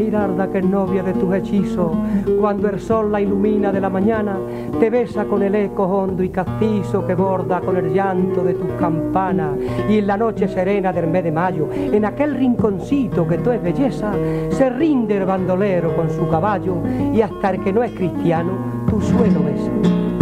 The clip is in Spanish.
Giralda, que es novia de tus hechizos, cuando el sol la ilumina de la mañana, te besa con el eco hondo y castizo que borda con el llanto de tus campanas. Y en la noche serena del mes de mayo, en aquel rinconcito que tú es belleza, se rinde el bandolero con su caballo, y hasta el que no es cristiano tu suelo besa.